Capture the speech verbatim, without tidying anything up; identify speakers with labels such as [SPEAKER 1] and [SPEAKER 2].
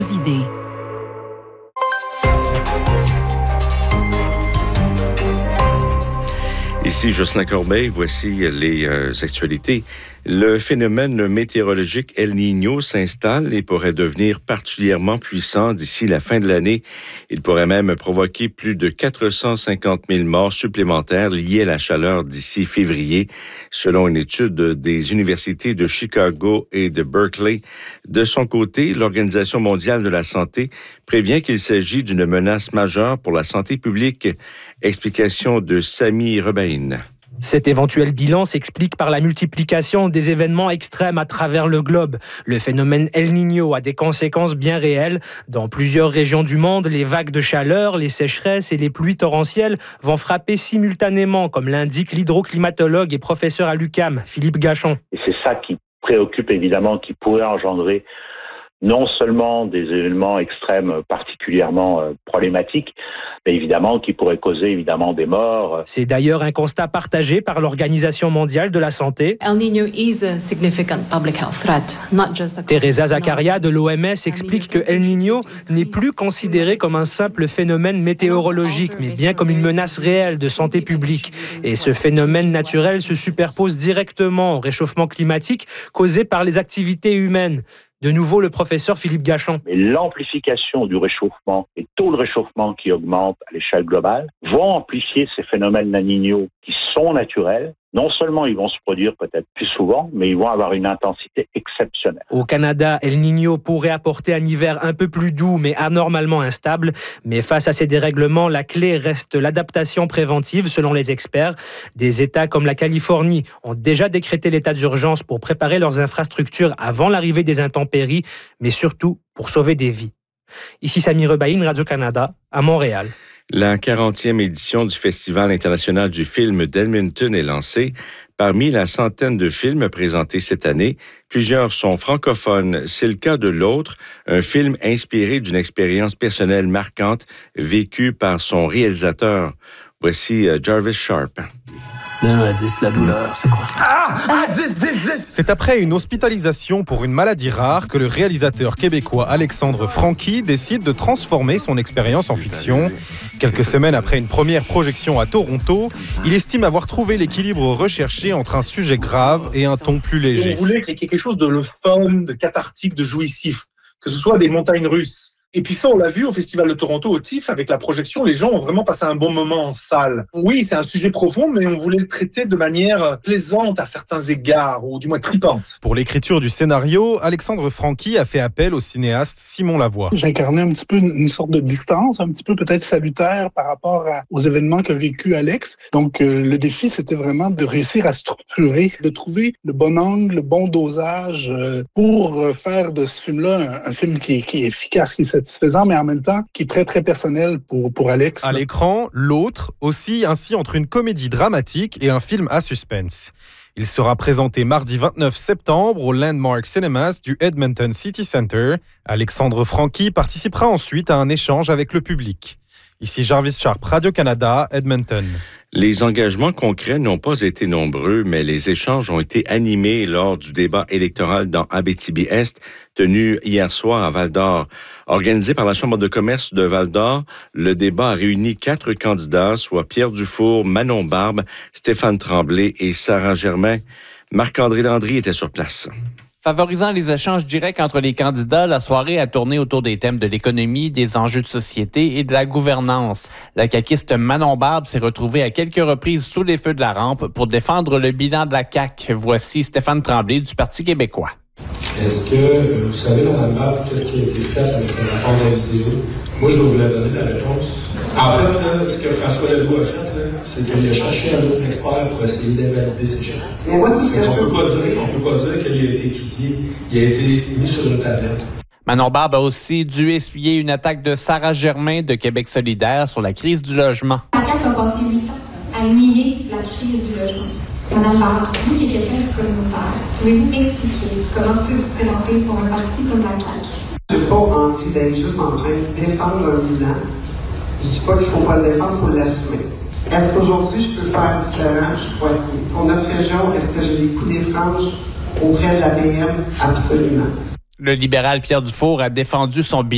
[SPEAKER 1] idées.
[SPEAKER 2] Ici Jocelyn Corbeil, voici les euh, actualités. Le phénomène météorologique El Niño s'installe et pourrait devenir particulièrement puissant d'ici la fin de l'année. Il pourrait même provoquer plus de quatre cent cinquante mille morts supplémentaires liées à la chaleur d'ici février, selon une étude des universités de Chicago et de Berkeley. De son côté, l'Organisation mondiale de la santé prévient qu'il s'agit d'une menace majeure pour la santé publique. Explication de Sami Rebaïn.
[SPEAKER 3] Cet éventuel bilan s'explique par la multiplication des événements extrêmes à travers le globe. Le phénomène El Niño a des conséquences bien réelles. Dans plusieurs régions du monde, les vagues de chaleur, les sécheresses et les pluies torrentielles vont frapper simultanément, comme l'indique l'hydroclimatologue et professeur à l'U Q A M, Philippe Gachon.
[SPEAKER 4] Et c'est ça qui préoccupe évidemment, qui pourrait engendrer non seulement des événements extrêmes particulièrement euh, problématiques, mais évidemment qui pourraient causer évidemment des morts.
[SPEAKER 3] C'est d'ailleurs un constat partagé par l'Organisation mondiale de la santé.
[SPEAKER 5] El Niño is a significant public health threat, not just a...
[SPEAKER 3] Teresa Zaccaria de l'O M S explique que El Niño n'est plus considéré comme un simple phénomène météorologique, mais bien comme une menace réelle de santé publique. Et ce phénomène naturel se superpose directement au réchauffement climatique causé par les activités humaines. De nouveau, le professeur Philippe Gachon.
[SPEAKER 4] Mais l'amplification du réchauffement et taux de réchauffement qui augmente à l'échelle globale vont amplifier ces phénomènes La Niño qui sont naturels. Non seulement ils vont se produire peut-être plus souvent, mais ils vont avoir une intensité exceptionnelle.
[SPEAKER 3] Au Canada, El Niño pourrait apporter un hiver un peu plus doux, mais anormalement instable. Mais face à ces dérèglements, la clé reste l'adaptation préventive, selon les experts. Des États comme la Californie ont déjà décrété l'état d'urgence pour préparer leurs infrastructures avant l'arrivée des intempéries, mais surtout pour sauver des vies. Ici Sami Rebaïn, Radio-Canada, à Montréal.
[SPEAKER 2] La quarantième édition du Festival international du film d'Edmonton est lancée. Parmi la centaine de films présentés cette année, plusieurs sont francophones. C'est le cas de L'Autre, un film inspiré d'une expérience personnelle marquante vécue par son réalisateur. Voici Jarvis Sharp.
[SPEAKER 6] De un à dix, la douleur, c'est quoi?
[SPEAKER 7] Ah! Ah! dix, dix, dix!
[SPEAKER 8] C'est après une hospitalisation pour une maladie rare que le réalisateur québécois Alexandre Franqui décide de transformer son expérience en fiction. Quelques semaines après une première projection à Toronto, il estime avoir trouvé l'équilibre recherché entre un sujet grave et un ton plus léger.
[SPEAKER 7] On voulait qu'il y ait quelque chose de le fun, de cathartique, de jouissif, que ce soit des montagnes russes. Et puis ça, on l'a vu au Festival de Toronto, au T I F, avec la projection, les gens ont vraiment passé un bon moment en salle. Oui, c'est un sujet profond, mais on voulait le traiter de manière plaisante à certains égards, ou du moins tripante.
[SPEAKER 8] Pour l'écriture du scénario, Alexandre Franqui a fait appel au cinéaste Simon Lavoie.
[SPEAKER 9] J'incarnais un petit peu une, une sorte de distance, un petit peu peut-être salutaire par rapport à, aux événements qu'a vécu Alex. Donc euh, le défi, c'était vraiment de réussir à structurer, de trouver le bon angle, le bon dosage euh, pour euh, faire de ce film-là un, un film qui, qui est efficace, qui est satisfaisant, mais en même temps qui est très, très personnel pour, pour Alex.
[SPEAKER 8] À l'écran, L'Autre, aussi ainsi entre une comédie dramatique et un film à suspense. Il sera présenté mardi vingt-neuf septembre au Landmark Cinemas du Edmonton City Centre. Alexandre Franqui participera ensuite à un échange avec le public. Ici Jarvis Sharp, Radio-Canada, Edmonton.
[SPEAKER 2] Les engagements concrets n'ont pas été nombreux, mais les échanges ont été animés lors du débat électoral dans Abitibi-Est, tenu hier soir à Val-d'Or. Organisé par la Chambre de commerce de Val-d'Or, le débat a réuni quatre candidats, soit Pierre Dufour, Manon Barbe, Stéphane Tremblay et Sarah Germain. Marc-André Landry était sur place.
[SPEAKER 10] Favorisant les échanges directs entre les candidats, la soirée a tourné autour des thèmes de l'économie, des enjeux de société et de la gouvernance. La caquiste Manon Barbe s'est retrouvée à quelques reprises sous les feux de la rampe pour défendre le bilan de la C A Q. Voici Stéphane Tremblay du Parti québécois.
[SPEAKER 11] Est-ce que vous savez, Mme Barbe, qu'est-ce qui a été fait avec le rapport de l'I C E? Moi, je vais vous la donner, la réponse. En fait, là, ce que François Legault a fait, là, c'est qu'il a cherché un autre expert pour essayer d'invalider ses chiffres. Mais moi, tout ce que je peux... On ne peut pas dire qu'il a été étudié, il a été mis sur une tablette.
[SPEAKER 10] Manon Barbe a aussi dû essuyer une attaque de Sarah Germain de Québec solidaire sur la crise du logement.
[SPEAKER 12] La C A Q a passé huit ans à nier la crise du logement. Madame Barbe, vous qui êtes quelqu'un du communautaire, pouvez-vous m'expliquer comment vous pouvez vous présenter pour un parti comme la C A Q?
[SPEAKER 13] Je n'ai pas envie d'être juste en train de défendre un bilan. Je ne dis pas qu'il ne faut pas le défendre, il faut l'assumer. Est-ce qu'aujourd'hui, je peux faire différent? Je crois que oui. Pour notre région, est-ce que j'ai des coups des franges auprès de la B M? Absolument.
[SPEAKER 10] Le libéral Pierre Dufour a défendu son bilan.